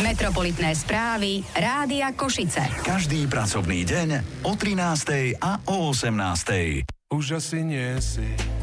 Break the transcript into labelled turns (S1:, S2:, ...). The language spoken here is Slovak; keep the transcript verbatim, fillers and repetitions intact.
S1: Metropolitné správy Rádia Košice.
S2: Každý pracovný deň o trinástej a o osemnástej.
S3: Už asi nie si